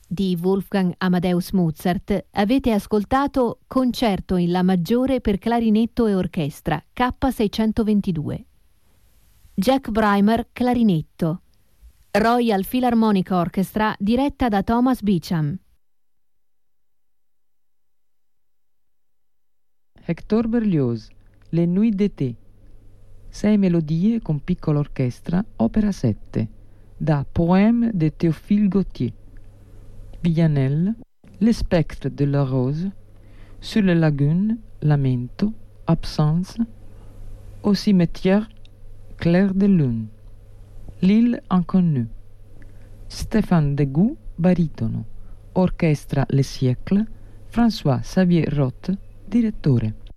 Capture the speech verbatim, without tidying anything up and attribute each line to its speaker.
Speaker 1: di Wolfgang Amadeus Mozart, avete ascoltato Concerto in La maggiore per clarinetto e orchestra K seicentoventidue. Jack Brymer, clarinetto. Royal Philharmonic Orchestra diretta da Thomas Beecham.
Speaker 2: Hector Berlioz, Les Nuits d'été. Sei melodie con piccola orchestra, opera sette, da Poème de Théophile Gautier. Villanelle, Le spectre de la rose, Sur les lagunes, Lamento, Absence, Au cimetière, Clair de lune. L'île inconnue. Stéphane Degout, baritono. Orchestra Les Siècles, François Xavier Roth, direttore.